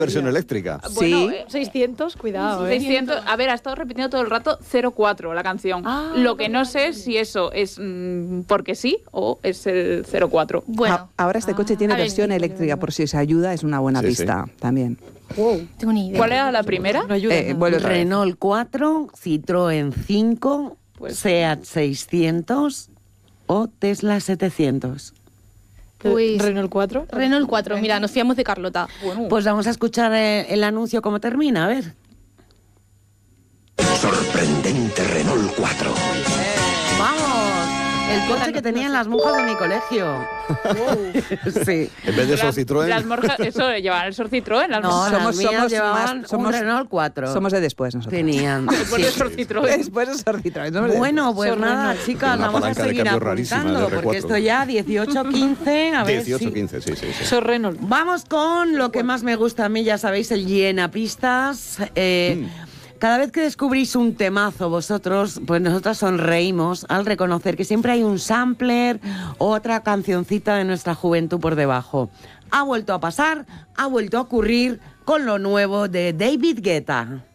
versión eléctrica. Bueno, Sí. 600, cuidado, 600, a ver, ha estado repitiendo todo el rato 04 la canción. Lo que no sé es si eso es porque sí o es el 04. Bueno, ahora este coche tiene a ver, versión eléctrica, por si os ayuda, es una buena Sí, pista también. tengo ni idea. ¿Cuál era la primera? No ayuda. Vuelve otra vez. Renault 4, Citroën 5, Seat 600 o Tesla 700. Pues Renault 4. Renault 4, mira, nos fiamos de Carlota. Pues vamos a escuchar el anuncio cómo termina, a ver. Sorprendente Renault 4. ¡Vamos! El coche que tenían las monjas de mi colegio. Sí. En vez de esos Citroën. Las morjas, eso llevan el Sor Citroën. Las No, morjas. las mías llevaban somos- un Renault 4. Somos de después nosotros. Tenían. Después de sí. Sor Citroën. Después de Sor Citroën, somos de Bueno, pues Son nada, Renault. chicas, Una vamos a palanca de seguir cambio rarísima apuntando, de R4. porque esto ya 18-15, a ver 18, si... 15, sí. Sor Renault. Vamos con lo que más me gusta a mí, ya sabéis, el llenapistas. Cada vez que descubrís un temazo vosotros, pues nosotros sonreímos al reconocer que siempre hay un sampler o otra cancioncita de nuestra juventud por debajo. Ha vuelto a pasar, ha vuelto a ocurrir con lo nuevo de David Guetta.